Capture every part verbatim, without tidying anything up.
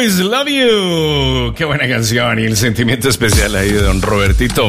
Always Love You. Qué buena canción y el sentimiento especial ahí de don Robertito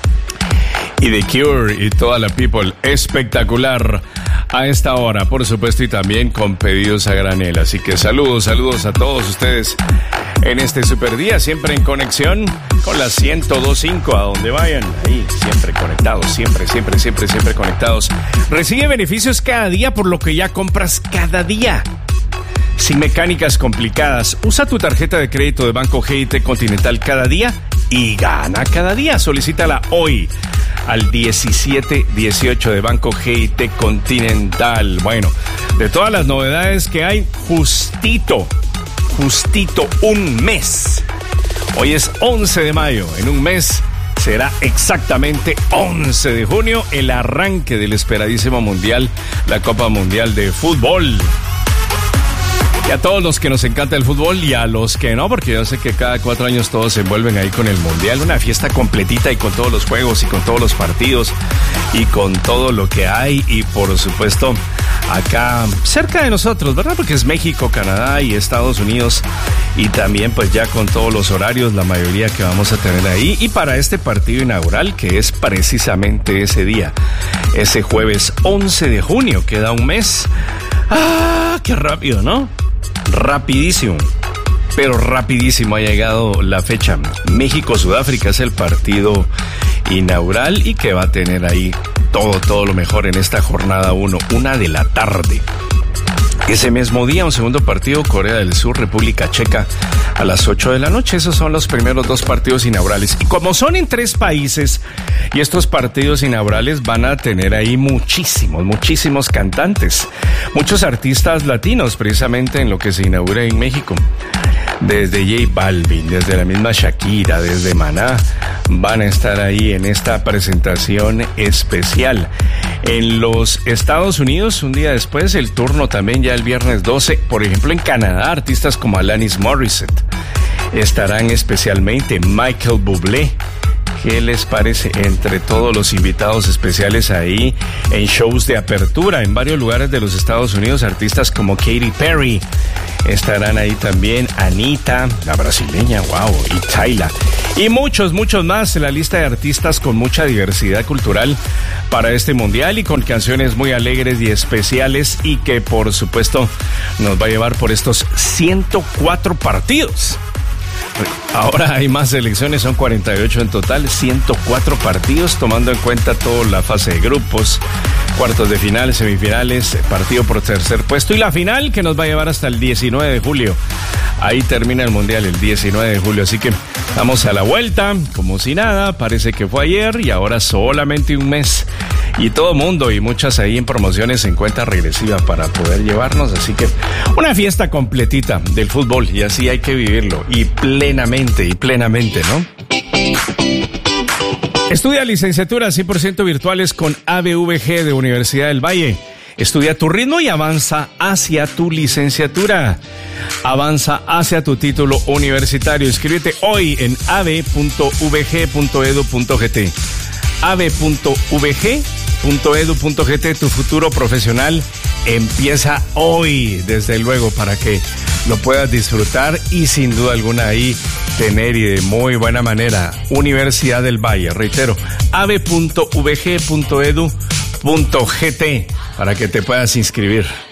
y The Cure y toda la people. Espectacular a esta hora, por supuesto, y también con pedidos a granel. Así que saludos, saludos a todos ustedes en este super día, siempre en conexión con la ciento dos punto cinco, a donde vayan, ahí, siempre conectados, siempre, siempre, siempre, siempre conectados. Recibe beneficios cada día por lo que ya compras cada día. Sin mecánicas complicadas, usa tu tarjeta de crédito de Banco G I T Continental cada día y gana cada día. Solicítala hoy al diecisiete dieciocho de Banco G I T Continental. Bueno, de todas las novedades que hay, justito, justito un mes. Hoy es once de mayo, en un mes será exactamente once de junio el arranque del esperadísimo mundial, la Copa Mundial de Fútbol. Y a todos los que nos encanta el fútbol y a los que no, porque yo sé que cada cuatro años todos se envuelven ahí con el mundial. Una fiesta completita y con todos los juegos y con todos los partidos y con todo lo que hay. Y por supuesto, acá cerca de nosotros, ¿verdad? Porque es México, Canadá y Estados Unidos. Y también pues ya con todos los horarios, la mayoría que vamos a tener ahí. Y para este partido inaugural, que es precisamente ese día, ese jueves once de junio, queda un mes. ¡Ah! ¡Qué rápido!, ¿no? Rapidísimo, pero rapidísimo ha llegado la fecha. México-Sudáfrica es el partido inaugural y que va a tener ahí todo, todo lo mejor en esta jornada uno, una de la tarde. Ese mismo día, un segundo partido, Corea del Sur, República Checa, a las ocho de la noche. Esos son los primeros dos partidos inaugurales. Y como son en tres países, y estos partidos inaugurales van a tener ahí muchísimos, muchísimos cantantes. Muchos artistas latinos, precisamente en lo que se inaugura en México. Desde J Balvin, desde la misma Shakira, desde Maná, van a estar ahí en esta presentación especial. En los Estados Unidos, un día después, el turno también ya el viernes doce, por ejemplo en Canadá, artistas como Alanis Morissette estarán especialmente, Michael Bublé. ¿Qué les parece? Entre todos los invitados especiales ahí en shows de apertura en varios lugares de los Estados Unidos, artistas como Katy Perry estarán ahí también, Anita, la brasileña, wow, y Tyla, y muchos, muchos más. La lista de artistas con mucha diversidad cultural para este mundial y con canciones muy alegres y especiales y que por supuesto nos va a llevar por estos ciento cuatro partidos. Ahora hay más selecciones, son cuarenta y ocho en total, ciento cuatro partidos, tomando en cuenta toda la fase de grupos, cuartos de final, semifinales, partido por tercer puesto y la final que nos va a llevar hasta el diecinueve de julio. Ahí termina el mundial, el diecinueve de julio, así que vamos a la vuelta, como si nada, parece que fue ayer y ahora solamente un mes. Y todo mundo y muchas ahí en promociones en cuenta regresiva para poder llevarnos, así que una fiesta completita del fútbol y así hay que vivirlo y plenamente y plenamente, ¿no? Estudia licenciatura cien por ciento virtuales con A B V G de Universidad del Valle. Estudia tu ritmo y avanza hacia tu licenciatura. Avanza hacia tu título universitario. Inscríbete hoy en a b punto v g punto e d u punto g t. a b punto v g punto e d u punto g t. Tu futuro profesional empieza hoy, desde luego, para que lo puedas disfrutar y sin duda alguna ahí tener y de muy buena manera. Universidad del Valle, reitero, a b punto v g punto e d u punto g t para que te puedas inscribir.